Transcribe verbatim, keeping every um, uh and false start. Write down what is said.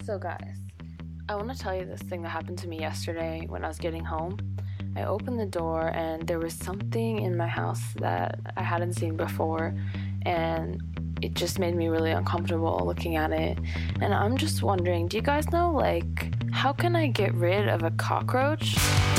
So guys, I want to tell you this thing that happened to me yesterday when I was getting home. I opened the door and there was something in my house that I hadn't seen before, and it just made me really uncomfortable looking at it. And I'm just wondering, do you guys know, like, how can I get rid of a cockroach?